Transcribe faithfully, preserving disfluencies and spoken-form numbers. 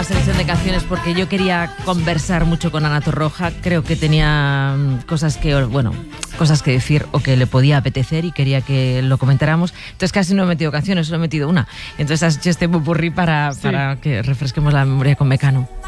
selección de canciones porque yo quería conversar mucho con Ana Torroja. Creo que tenía cosas que, bueno, cosas que decir o que le podía apetecer y quería que lo comentáramos. Entonces casi no he metido canciones, solo he metido una. Entonces has hecho este popurrí para, sí. para que refresquemos la memoria con Mecano.